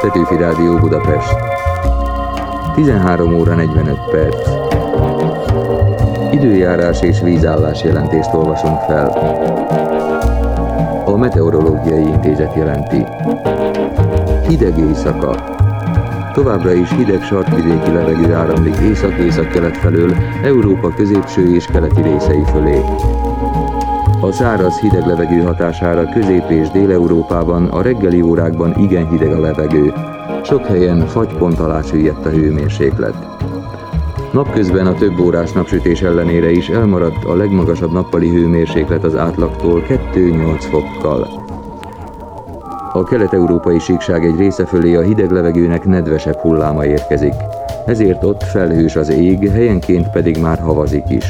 Petőfi Rádió Budapest. 13 óra 45 perc. Időjárás és vízállás jelentést olvasunk fel. A Meteorológiai Intézet jelenti. Hideg éjszaka. Továbbra is hideg sarkvidéki levegő áramlik észak-észak-kelet felől Európa középső és keleti részei fölé. A száraz hideg levegő hatására Közép- és Dél-Európában a reggeli órákban igen hideg a levegő. Sok helyen fagypont alá süllyedt a hőmérséklet. Napközben a több órás napsütés ellenére is elmaradt a legmagasabb nappali hőmérséklet az átlagtól 2-8 fokkal. A kelet-európai síkság egy része fölé a hideg levegőnek nedvesebb hulláma érkezik, ezért ott felhős az ég, helyenként pedig már havazik is.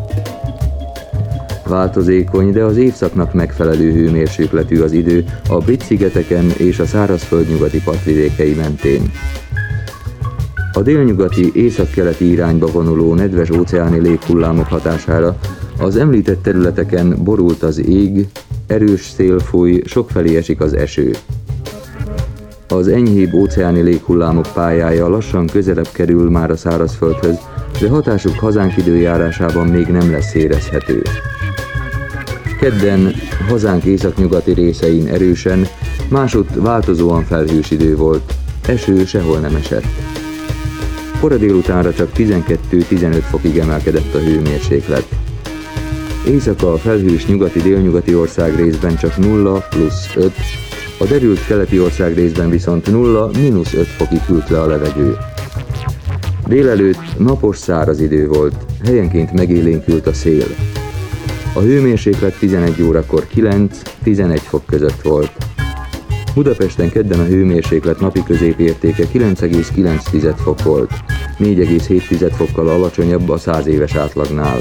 Változékony, de az évszaknak megfelelő hőmérsékletű az idő a Brit-szigeteken és a szárazföld nyugati partvidékei mentén. A délnyugati, északkeleti irányba vonuló nedves óceáni léghullámok hatására az említett területeken borult az ég, erős szél fúj, sokfelé esik az eső. Az enyhébb óceáni léghullámok pályája lassan közelebb kerül már a szárazföldhöz, de hatásuk hazánk időjárásában még nem lesz érezhető. Kedden hazánk északnyugati részein erősen, másutt változóan felhős idő volt, eső sehol nem esett. Kora délutánra csak 12-15 fokig emelkedett a hőmérséklet. Éjszaka a felhős nyugati-délnyugati országrészben csak 0+5, a derült keleti országrészben viszont 0-5 fokig hűlt le a levegő. Délelőtt napos száraz idő volt, helyenként megélénkült a szél. A hőmérséklet 11 órakor 9-11 fok között volt. Budapesten kedden a hőmérséklet napi középértéke 9,9 fok volt, 4,7 fokkal alacsonyabb a 100 éves átlagnál.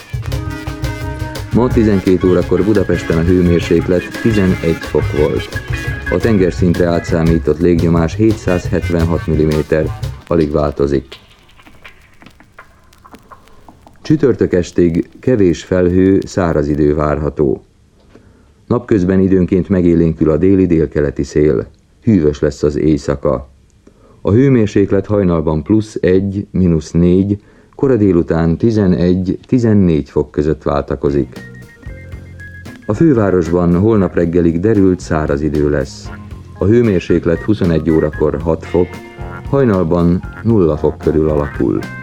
Ma 12 órakor Budapesten a hőmérséklet 11 fok volt. A tengerszintre átszámított légnyomás 776 mm, alig változik. Csütörtök estig kevés felhő, száraz idő várható. Napközben időnként megélénkül a déli-délkeleti szél. Hűvös lesz az éjszaka. A hőmérséklet hajnalban +1, -4, kora délután 11-14 fok között váltakozik. A fővárosban holnap reggelig derült száraz idő lesz. A hőmérséklet 21 órakor 6 fok, hajnalban 0 fok körül alakul.